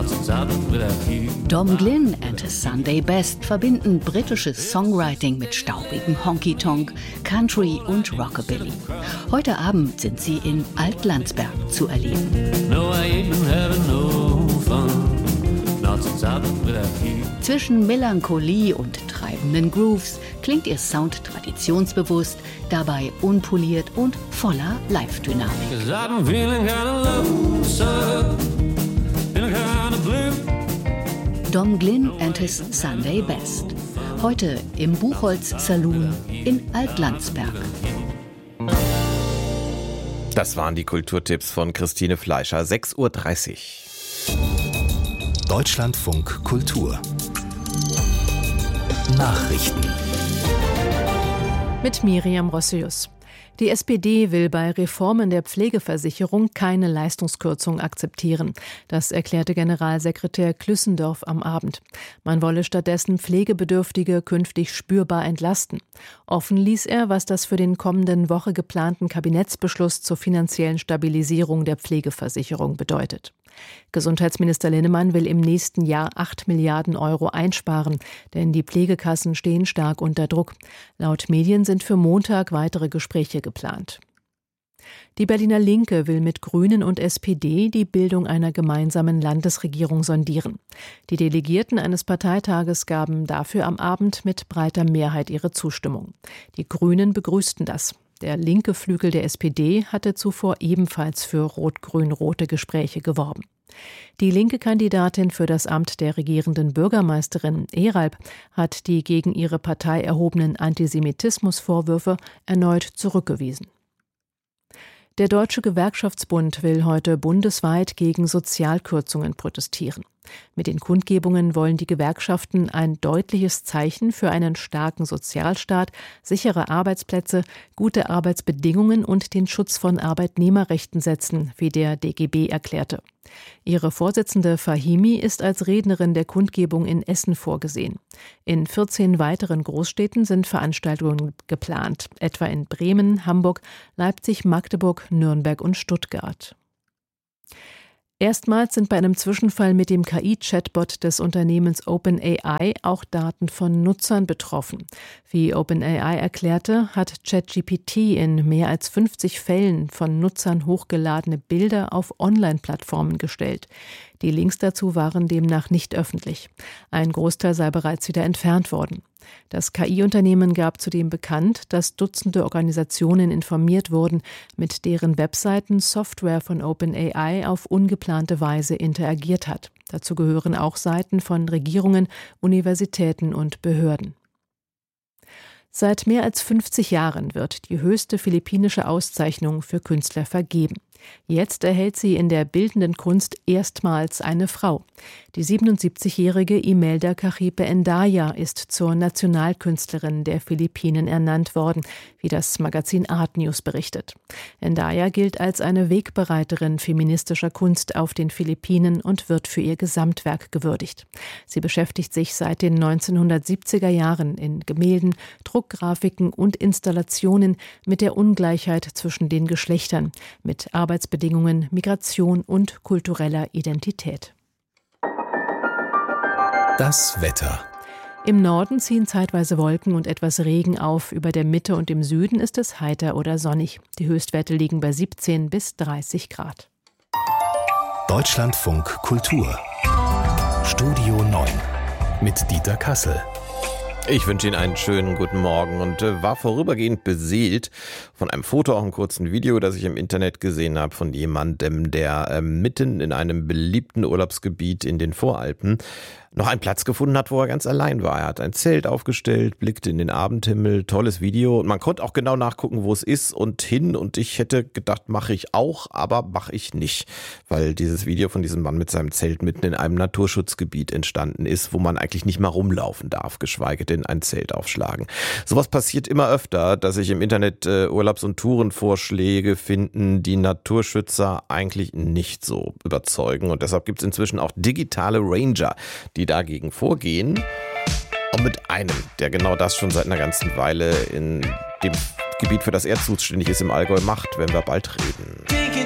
Dom Glynn and his Sunday Best verbinden britisches Songwriting mit staubigem Honky-Tonk, Country und Rockabilly. Heute Abend sind sie in Altlandsberg zu erleben. Zwischen Melancholie und treibenden Grooves klingt ihr Sound traditionsbewusst, dabei unpoliert und voller Live-Dynamik. Dom Glynn and his Sunday Best. Heute im Buchholz Saloon in Altlandsberg. Das waren die Kulturtipps von Christine Fleischer, 6:30 Uhr. Deutschlandfunk Kultur Nachrichten mit Miriam Rossius. Die SPD will bei Reformen der Pflegeversicherung keine Leistungskürzung akzeptieren. Das erklärte Generalsekretär Klüssendorf am Abend. Man wolle stattdessen Pflegebedürftige künftig spürbar entlasten. Offen ließ er, was das für den kommenden Woche geplanten Kabinettsbeschluss zur finanziellen Stabilisierung der Pflegeversicherung bedeutet. Gesundheitsminister Linnemann will im nächsten Jahr 8 Milliarden Euro einsparen, denn die Pflegekassen stehen stark unter Druck. Laut Medien sind für Montag weitere Gespräche geplant. Die Berliner Linke will mit Grünen und SPD die Bildung einer gemeinsamen Landesregierung sondieren. Die Delegierten eines Parteitages gaben dafür am Abend mit breiter Mehrheit ihre Zustimmung. Die Grünen begrüßten das. Der linke Flügel der SPD hatte zuvor ebenfalls für rot-grün-rote Gespräche geworben. Die linke Kandidatin für das Amt der regierenden Bürgermeisterin, Eralb, hat die gegen ihre Partei erhobenen Antisemitismusvorwürfe erneut zurückgewiesen. Der Deutsche Gewerkschaftsbund will heute bundesweit gegen Sozialkürzungen protestieren. Mit den Kundgebungen wollen die Gewerkschaften ein deutliches Zeichen für einen starken Sozialstaat, sichere Arbeitsplätze, gute Arbeitsbedingungen und den Schutz von Arbeitnehmerrechten setzen, wie der DGB erklärte. Ihre Vorsitzende Fahimi ist als Rednerin der Kundgebung in Essen vorgesehen. In 14 weiteren Großstädten sind Veranstaltungen geplant, etwa in Bremen, Hamburg, Leipzig, Magdeburg, Nürnberg und Stuttgart. Erstmals sind bei einem Zwischenfall mit dem KI-Chatbot des Unternehmens OpenAI auch Daten von Nutzern betroffen. Wie OpenAI erklärte, hat ChatGPT in mehr als 50 Fällen von Nutzern hochgeladene Bilder auf Online-Plattformen gestellt. Die Links dazu waren demnach nicht öffentlich. Ein Großteil sei bereits wieder entfernt worden. Das KI-Unternehmen gab zudem bekannt, dass Dutzende Organisationen informiert wurden, mit deren Webseiten Software von OpenAI auf ungeplante Weise interagiert hat. Dazu gehören auch Seiten von Regierungen, Universitäten und Behörden. Seit mehr als 50 Jahren wird die höchste philippinische Auszeichnung für Künstler vergeben. Jetzt erhält sie in der bildenden Kunst erstmals eine Frau. Die 77-jährige Imelda Cajipe Endaya ist zur Nationalkünstlerin der Philippinen ernannt worden, wie das Magazin Art News berichtet. Endaya gilt als eine Wegbereiterin feministischer Kunst auf den Philippinen und wird für ihr Gesamtwerk gewürdigt. Sie beschäftigt sich seit den 1970er Jahren in Gemälden, Druckgrafiken und Installationen mit der Ungleichheit zwischen den Geschlechtern, mit Arbeitsbedingungen, Migration und kultureller Identität. Das Wetter. Im Norden ziehen zeitweise Wolken und etwas Regen auf. Über der Mitte und im Süden ist es heiter oder sonnig. Die Höchstwerte liegen bei 17 bis 30 Grad. Deutschlandfunk Kultur. Studio 9 mit Dieter Kassel. Ich wünsche Ihnen einen schönen guten Morgen und war vorübergehend beseelt von einem Foto, auch einem kurzen Video, das ich im Internet gesehen habe von jemandem, der mitten in einem beliebten Urlaubsgebiet in den Voralpen noch einen Platz gefunden hat, wo er ganz allein war. Er hat ein Zelt aufgestellt, blickte in den Abendhimmel, tolles Video. Und man konnte auch genau nachgucken, wo es ist und hin. Und ich hätte gedacht, mache ich auch, aber mache ich nicht. Weil dieses Video von diesem Mann mit seinem Zelt mitten in einem Naturschutzgebiet entstanden ist, wo man eigentlich nicht mal rumlaufen darf, geschweige denn ein Zelt aufschlagen. Sowas passiert immer öfter, dass sich im Internet Urlaubs- und Tourenvorschläge finden, die Naturschützer eigentlich nicht so überzeugen. Und deshalb gibt es inzwischen auch digitale Ranger, die dagegen vorgehen. Und mit einem, der genau das schon seit einer ganzen Weile in dem Gebiet, für das er zuständig ist, im Allgäu macht, werden wir bald reden.